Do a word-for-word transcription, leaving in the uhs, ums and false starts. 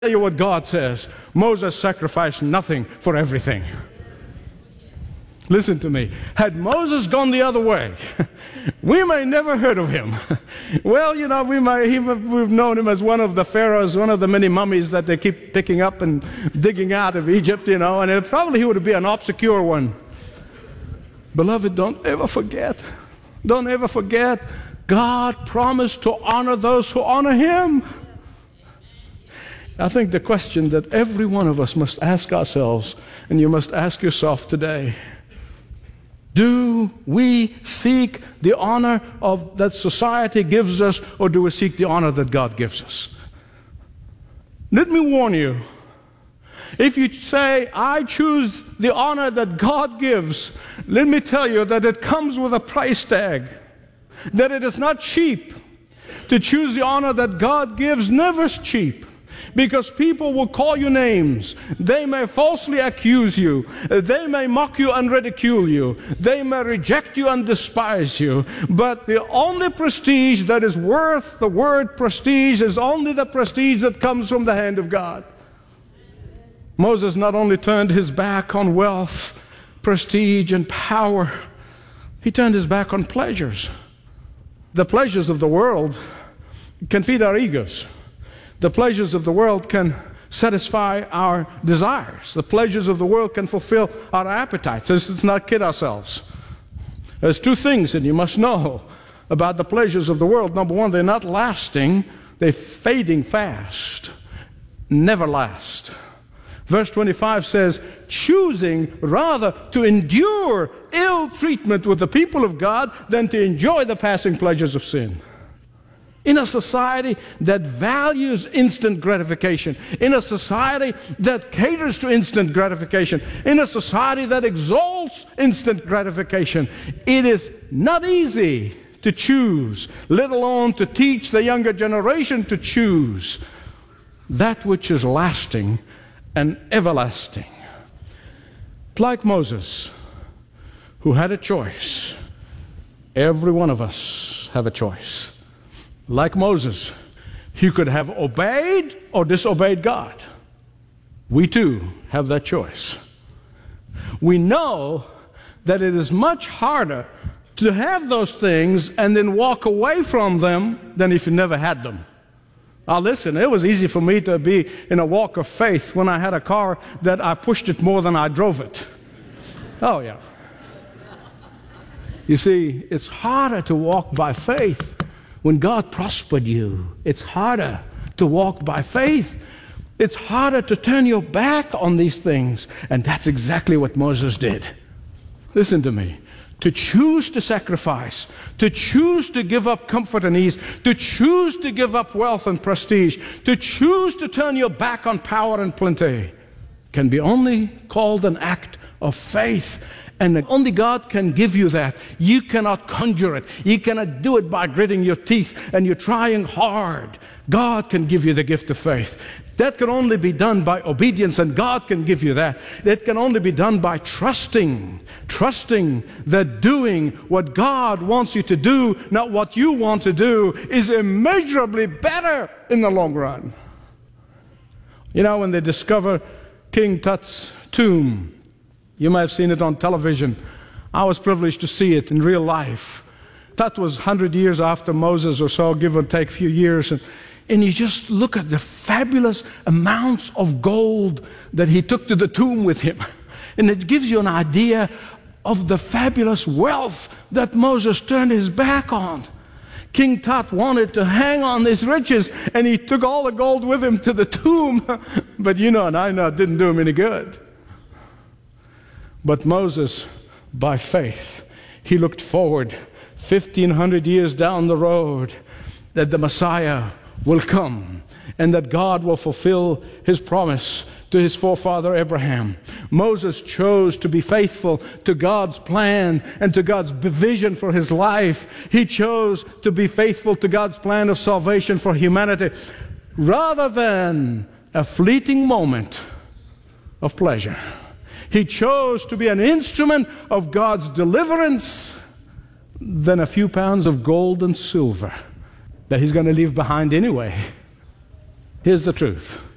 Tell you what God says. Moses sacrificed nothing for everything. Listen to me. Had Moses gone the other way, we may never heard of him. Well, you know, we may, he, we've known him as one of the pharaohs, one of the many mummies that they keep picking up and digging out of Egypt, you know, and it, probably he would be an obscure one. Beloved, don't ever forget. Don't ever forget. God promised to honor those who honor him. I think the question that every one of us must ask ourselves, and you must ask yourself today, do we seek the honor of that society gives us, or do we seek the honor that God gives us? Let me warn you, if you say, I choose the honor that God gives, let me tell you that it comes with a price tag, that it is not cheap. To choose the honor that God gives never is cheap. Because people will call you names. They may falsely accuse you. They may mock you and ridicule you. They may reject you and despise you. But the only prestige that is worth the word prestige is only the prestige that comes from the hand of God. Moses not only turned his back on wealth, prestige, and power, he turned his back on pleasures. The pleasures of the world can feed our egos. The pleasures of the world can satisfy our desires. The pleasures of the world can fulfill our appetites. Let's not kid ourselves. There's two things that you must know about the pleasures of the world. Number one, they're not lasting. They're fading fast. Never last. Verse twenty-five says, choosing rather to endure ill treatment with the people of God than to enjoy the passing pleasures of sin. In a society that values instant gratification, in a society that caters to instant gratification, in a society that exalts instant gratification, it is not easy to choose, let alone to teach the younger generation to choose that which is lasting and everlasting. Like Moses, who had a choice. Every one of us have a choice. Like Moses, he could have obeyed or disobeyed God. We too have that choice. We know that it is much harder to have those things and then walk away from them than if you never had them. Now listen, it was easy for me to be in a walk of faith when I had a car that I pushed it more than I drove it. Oh yeah. You see, it's harder to walk by faith when God prospered you. It's harder to walk by faith. It's harder to turn your back on these things. And that's exactly what Moses did. Listen to me. To choose to sacrifice, to choose to give up comfort and ease, to choose to give up wealth and prestige, to choose to turn your back on power and plenty can be only called an act of faith. And only God can give you that. You cannot conjure it. You cannot do it by gritting your teeth and you're trying hard. God can give you the gift of faith. That can only be done by obedience, and God can give you that. It can only be done by trusting. Trusting that doing what God wants you to do, not what you want to do, is immeasurably better in the long run. You know, when they discover King Tut's tomb, you might have seen it on television. I was privileged to see it in real life. Tut was one hundred years after Moses or so, give or take a few years. And, and you just look at the fabulous amounts of gold that he took to the tomb with him. And it gives you an idea of the fabulous wealth that Moses turned his back on. King Tut wanted to hang on his riches, and he took all the gold with him to the tomb. But you know, and I know it didn't do him any good. But Moses, by faith, he looked forward fifteen hundred years down the road that the Messiah will come and that God will fulfill his promise to his forefather Abraham. Moses chose to be faithful to God's plan and to God's vision for his life. He chose to be faithful to God's plan of salvation for humanity rather than a fleeting moment of pleasure. He chose to be an instrument of God's deliverance than a few pounds of gold and silver that he's going to leave behind anyway. Here's the truth.